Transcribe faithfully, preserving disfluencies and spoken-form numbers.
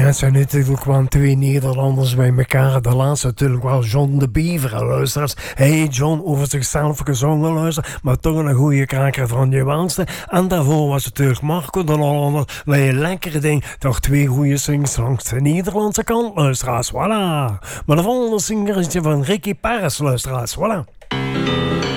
het zijn natuurlijk gewoon twee Nederlanders bij elkaar. De laatste natuurlijk wel John de Bever, luisteraars. Hey John, over zichzelf gezongen, luister. Maar toch een goede kraker van je welste. En daarvoor was het natuurlijk Marco de Hollander. Met een lekkere ding. Toch twee goede sings langs de Nederlandse kant, luisteraars. Voilà. Maar de volgende singer is van Ricky Paris, luisteraars. Voilà.